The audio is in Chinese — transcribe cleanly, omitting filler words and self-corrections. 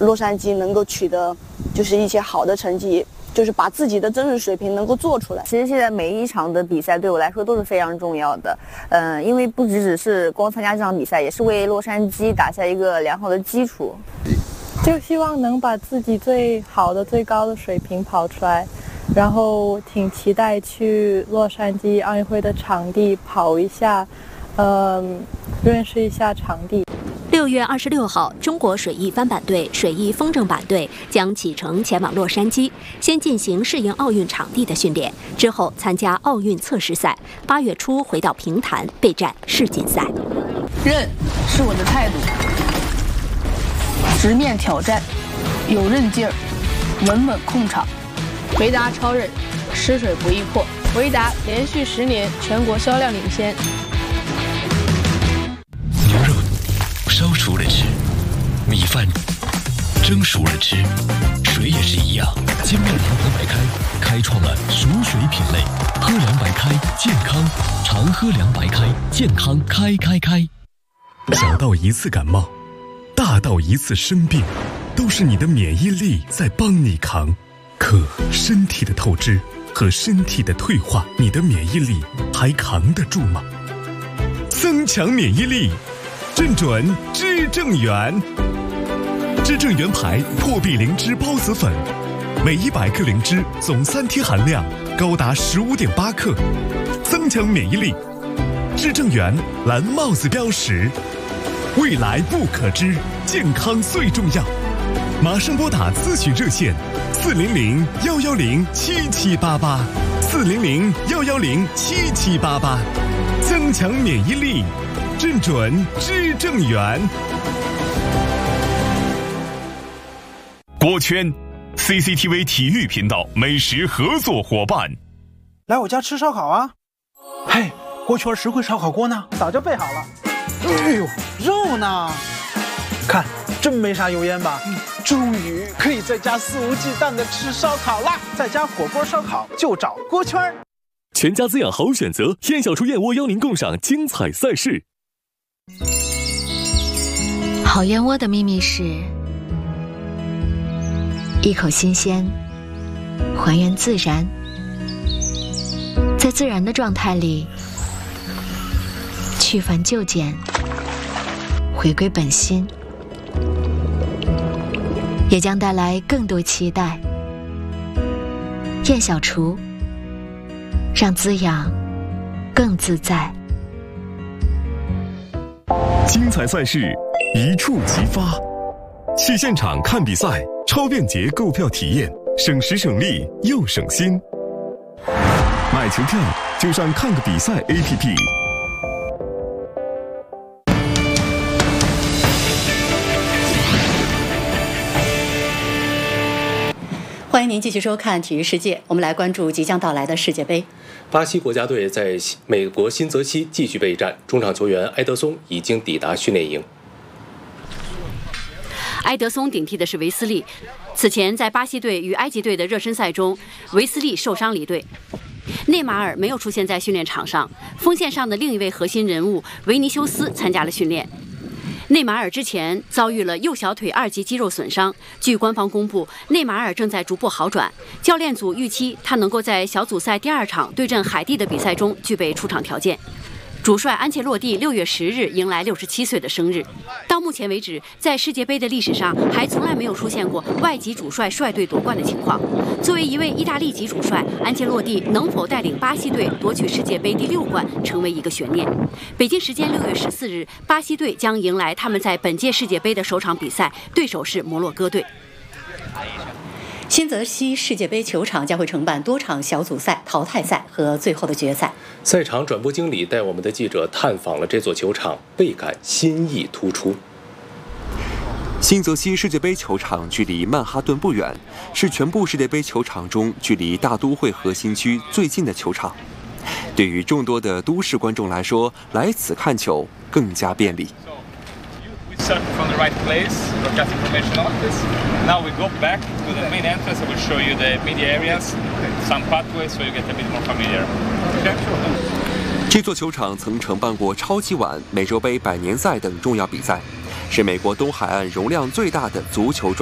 洛杉矶能够取得就是一些好的成绩，就是把自己的真实水平能够做出来。其实现在每一场的比赛对我来说都是非常重要的，因为不只是光参加这场比赛，也是为洛杉矶打下一个良好的基础。 就希望能把自己最好的、最高的水平跑出来，然后挺期待去洛杉矶奥运会的场地跑一下，认识一下场地。 6月26号，中国水翼帆板队、水翼风筝板队将启程前往洛杉矶，先进行适应奥运场地的训练，之后参加奥运测试赛，8月初回到平潭备战世锦赛。 韧是我的态度，直面挑战，有韧劲儿，稳稳控场。维达超韧，吃水不易破。维达连续10年全国销量领先。 牛肉烧熟了吃，米饭蒸熟了吃，水也是一样。金麦堂喝白开开创了熟水品类，喝凉白开健康，常喝凉白开健康开。小到一次感冒，大到一次生病，都是你的免疫力在帮你扛。可身体的透支和身体的退化，你的免疫力还扛得住吗？增强免疫力，正准知正元。知正元牌破壁灵芝孢子粉，每100克灵芝总3天含量高达15.8克，增强免疫力。知正元蓝帽子标识，未来不可知，健康最重要。马上拨打咨询热线400-110-7788，400-110-7788，增强免疫力，正准知正元。 锅圈 CCTV 体育频道美食合作伙伴， 来我家吃烧烤啊！嘿，锅圈实惠烧烤锅呢？早就备好了。哎呦，肉呢？看，真没啥油烟吧？终于可以在家肆无忌惮的吃烧烤啦！在家火锅烧烤就找锅圈。 全家滋养好选择，燕小厨燕窝邀您共赏精彩赛事。 好燕窝的秘密是一口新鲜，还原自然，在自然的状态里去繁就简，回归本心，也将带来更多期待。燕小厨，让滋养更自在。 精彩赛事一触即发，去现场看比赛，超便捷购票体验，省时省力又省心。买球票就上看个比赛 APP。 欢迎您继续收看《体育世界》，我们来关注即将到来的世界杯。 巴西国家队在美国新泽西继续备战，中场球员埃德松已经抵达训练营。 埃德松顶替的是维斯利。此前在巴西队与埃及队的热身赛中，维斯利受伤离队。内马尔没有出现在训练场上，锋线上的另一位核心人物维尼修斯参加了训练。内马尔之前遭遇了右小腿2级肌肉损伤，据官方公布，内马尔正在逐步好转。教练组预期他能够在小组赛第2场对阵海地的比赛中具备出场条件。主帅安切洛蒂6月10日迎来67岁的生日。到目前为止，在世界杯的历史上还从来没有出现过外籍主帅率队夺冠的情况。作为一位意大利籍主帅，安切洛蒂能否带领巴西队夺取世界杯第6冠，成为一个悬念。北京时间6月14日，巴西队将迎来他们在本届世界杯的首场比赛，对手是摩洛哥队。新泽西世界杯球场将会承办多场小组赛、淘汰赛和最后的决赛。 赛场转播经理带我们的记者探访了这座球场，倍感新意突出。 新泽西世界杯球场距离曼哈顿不远，是全部世界杯球场中距离大都会核心区最近的球场。对于众多的都市观众来说，来此看球更加便利。 From the right place, broadcast information office. Now we go back to the main entrance. I will show you the media areas, some pathways, so you get a bit more familiar. Okay. 这座球场曾承办过超级碗、美洲杯百年赛等重要比赛，是美国东海岸容量最大的足球